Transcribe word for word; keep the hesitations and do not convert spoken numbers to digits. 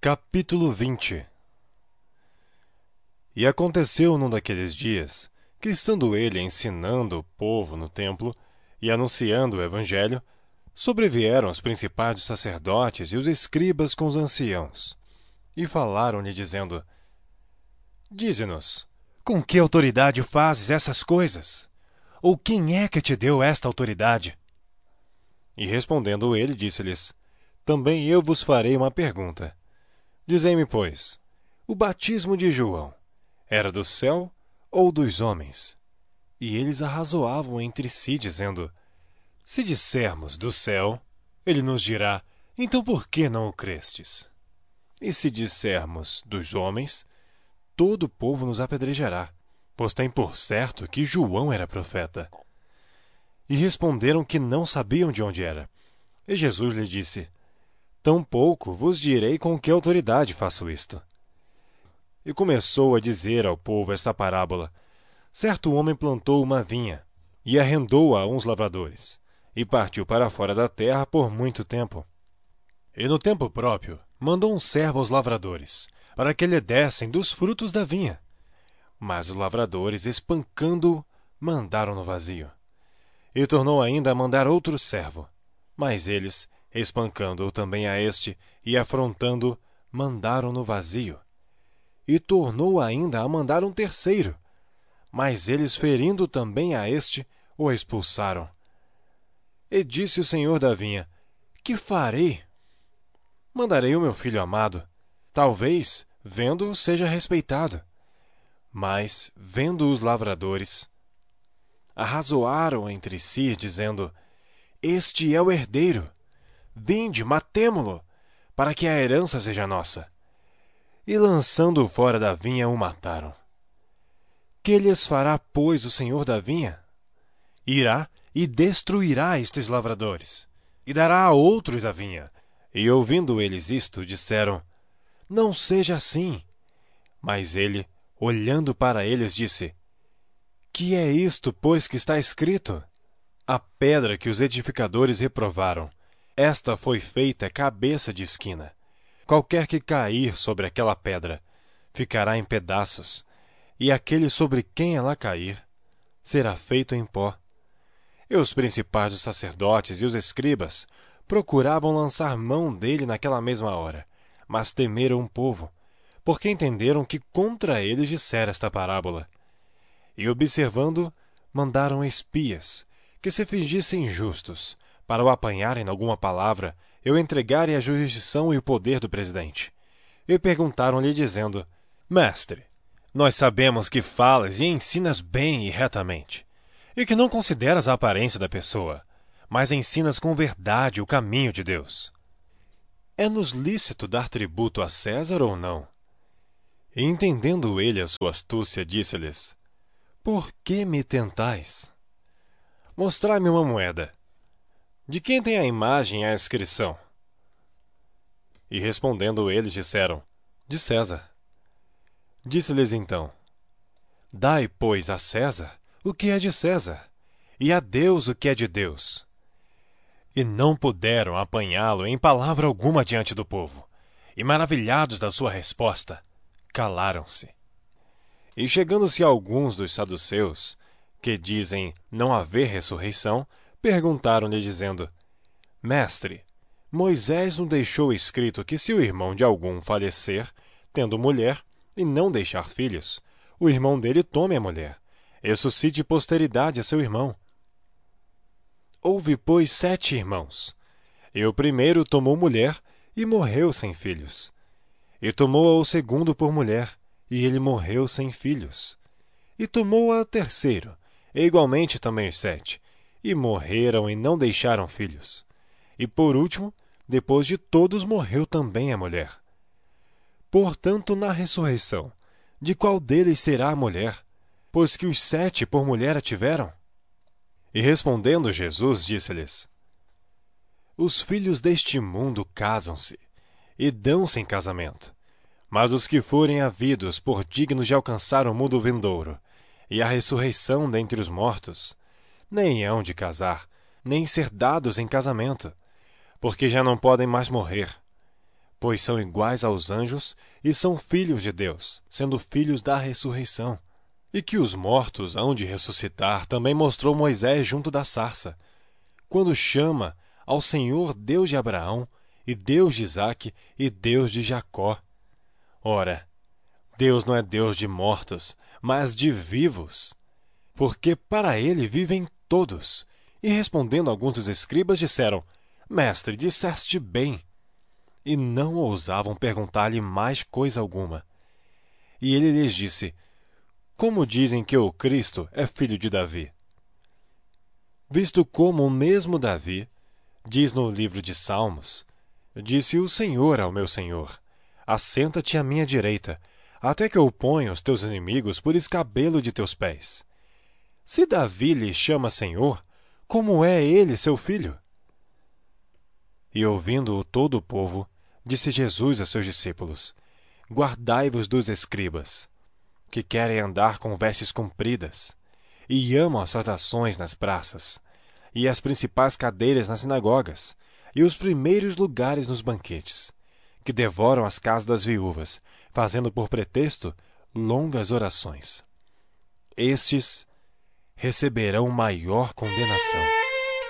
Capítulo vinte. E aconteceu num daqueles dias, que estando ele ensinando o povo no templo e anunciando o evangelho, sobrevieram os principais dos sacerdotes e os escribas com os anciãos, e falaram-lhe dizendo: Dize-nos, com que autoridade fazes essas coisas? Ou quem é que te deu esta autoridade? E respondendo ele, disse-lhes: Também eu vos farei uma pergunta. Dizei-me, pois, o batismo de João era do céu ou dos homens? E eles arrazoavam entre si, dizendo: Se dissermos do céu, ele nos dirá: Então por que não o crestes? E se dissermos dos homens, todo o povo nos apedrejará, pois tem por certo que João era profeta. E responderam que não sabiam de onde era. E Jesus lhe disse: Tampouco vos direi com que autoridade faço isto. E começou a dizer ao povo esta parábola: Certo homem plantou uma vinha, e arrendou-a a uns lavradores, e partiu para fora da terra por muito tempo. E no tempo próprio mandou um servo aos lavradores, para que lhe dessem dos frutos da vinha. Mas os lavradores, espancando-o, mandaram-no vazio. E tornou ainda a mandar outro servo, mas eles, espancando-o também a este e afrontando-o, mandaram-no vazio. E tornou ainda a mandar um terceiro, mas eles, ferindo também a este, o expulsaram. E disse o senhor da vinha: Que farei? Mandarei o meu filho amado. Talvez, vendo-o, seja respeitado. Mas, vendo os lavradores, arrazoaram entre si, dizendo: Este é o herdeiro. Vinde, matemo-lo, para que a herança seja nossa. E lançando-o fora da vinha, o mataram. Que lhes fará, pois, o senhor da vinha? Irá e destruirá estes lavradores, e dará a outros a vinha. E ouvindo eles isto, disseram: Não seja assim. Mas ele, olhando para eles, disse: Que é isto, pois, que está escrito? A pedra que os edificadores reprovaram, esta foi feita cabeça de esquina. Qualquer que cair sobre aquela pedra ficará em pedaços, e aquele sobre quem ela cair será feito em pó. E os principais dos sacerdotes e os escribas procuravam lançar mão dele naquela mesma hora, mas temeram o povo, porque entenderam que contra eles dissera esta parábola. E observando, mandaram espias, que se fingissem justos, para o apanharem em alguma palavra, e o entregarem à jurisdição e o poder do presidente. E perguntaram-lhe, dizendo: Mestre, nós sabemos que falas e ensinas bem e retamente, e que não consideras a aparência da pessoa, mas ensinas com verdade o caminho de Deus. É-nos lícito dar tributo a César ou não? E entendendo ele a sua astúcia, disse-lhes: Por que me tentais? Mostrai-me uma moeda. De quem tem a imagem e a inscrição? E respondendo eles, disseram: De César. Disse-lhes então: Dai, pois, a César o que é de César, e a Deus o que é de Deus. E não puderam apanhá-lo em palavra alguma diante do povo, e maravilhados da sua resposta, calaram-se. E chegando-se alguns dos saduceus, que dizem não haver ressurreição, perguntaram-lhe, dizendo: Mestre, Moisés nos deixou escrito que se o irmão de algum falecer, tendo mulher, e não deixar filhos, o irmão dele tome a mulher, e suscite posteridade a seu irmão. Houve, pois, sete irmãos, e o primeiro tomou mulher e morreu sem filhos. E tomou-a o segundo por mulher, e ele morreu sem filhos. E tomou-a o terceiro, e igualmente também os sete, e morreram e não deixaram filhos. E por último, depois de todos, morreu também a mulher. Portanto, na ressurreição, de qual deles será a mulher, pois que os sete por mulher a tiveram? E respondendo Jesus, disse-lhes: Os filhos deste mundo casam-se, e dão-se em casamento. Mas os que forem havidos por dignos de alcançar o mundo vindouro, e a ressurreição dentre os mortos, nem hão de casar, nem ser dados em casamento, porque já não podem mais morrer, pois são iguais aos anjos e são filhos de Deus, sendo filhos da ressurreição. E que os mortos hão de ressuscitar também mostrou Moisés junto da sarça, quando chama ao Senhor Deus de Abraão, e Deus de Isaque, e Deus de Jacó. Ora, Deus não é Deus de mortos, mas de vivos, porque para ele vivem todos. E respondendo alguns dos escribas, disseram: Mestre, disseste bem. E não ousavam perguntar-lhe mais coisa alguma. E ele lhes disse: Como dizem que o Cristo é filho de Davi? Visto como o mesmo Davi diz no livro de Salmos: Disse o Senhor ao meu Senhor: Assenta-te à minha direita, até que eu ponha os teus inimigos por escabelo de teus pés. Se Davi lhe chama Senhor, como é ele seu filho? E ouvindo-o todo o povo, disse Jesus a seus discípulos: Guardai-vos dos escribas, que querem andar com vestes compridas, e amam as saudações nas praças, e as principais cadeiras nas sinagogas, e os primeiros lugares nos banquetes, que devoram as casas das viúvas, fazendo por pretexto longas orações. Estes receberão maior condenação.